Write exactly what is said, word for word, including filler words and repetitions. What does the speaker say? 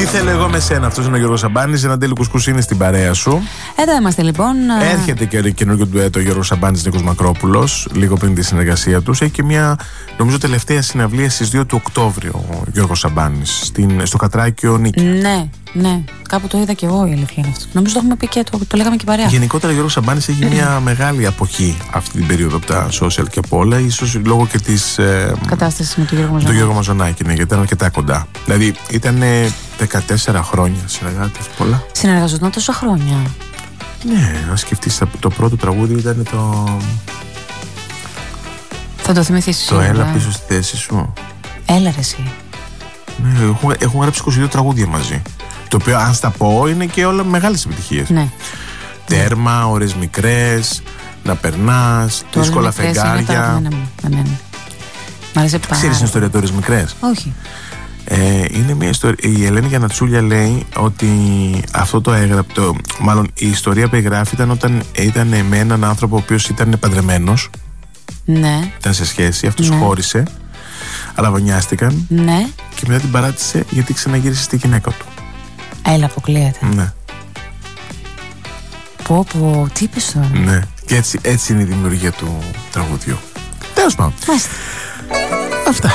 θέλω εγώ με σένα. Αυτός είναι ο Γιώργος Σαμπάνης. Ένα τέλειο κουσκούς είναι στην παρέα σου. Εδώ είμαστε λοιπόν. Έρχεται και καινούργιο ντουέτο ο Γιώργος Σαμπάνης Νίκος Μακρόπουλος, λίγο πριν τη συνεργασία τους. Έχει και μια, νομίζω, τελευταία συναυλία στις δύο του Οκτώβριου ο Γιώργος Σαμπάνης, στην, στο Κατράκιο Νίκη. Ναι, ναι. Κάπου το είδα και εγώ, η αλήθεια είναι αυτό. Νομίζω το έχουμε πει και το, το λέγαμε και παρέα. Γενικότερα ο Γιώργος Σαμπάνης έχει μια μεγάλη αποχή αυτή την περίοδο από τα social και από όλα, ίσως λόγω και της ε, κατάστασης με τον Γιώργο Μαζονάκη. τον Γιώργο Μαζονάκη, ναι, γιατί ήταν αρκετά κοντά. Δηλαδή ήταν δεκατέσσερα χρόνια συνεργάτες, πολλά. Συνεργαζόταν τόσα χρόνια. Ναι, να σκεφτείς, το πρώτο τραγούδι ήταν το. Θα το θυμηθείς Το σίγουρα. Έλα πίσω στη θέση σου. Έλα ρε εσύ. Ναι, έχουν, έχουν γράψει είκοσι δύο τραγούδια μαζί. Το οποίο, αν στα πω, είναι και όλα μεγάλες επιτυχίες. Ναι. Τέρμα, ώρες μικρές, να περνάς, δύσκολα φεγγάρια. Μ' άρεσε πάρα. Ξέρεις την ιστορία του ώρες μικρές? Όχι. Ε, είναι μια ιστορία. Η Ελένη Γιαννατσούλια λέει ότι αυτό το έγραψε. Μάλλον η ιστορία που εγγράφει ήταν όταν ήταν με έναν άνθρωπο ο οποίος ήταν παντρεμένος. Ναι. Ήταν σε σχέση, αυτός Ναι. χώρισε. Αλαβωνιάστηκαν. Ναι. Και μετά την παράτησε γιατί ξαναγύρισε στη γυναίκα του. Έλα, αποκλείεται. Ναι. Πω πω, τι είπες τώρα? Ναι. Και έτσι, έτσι είναι η δημιουργία του τραγουδιού. Τέλος πάντων. Μάλιστα. Αυτά.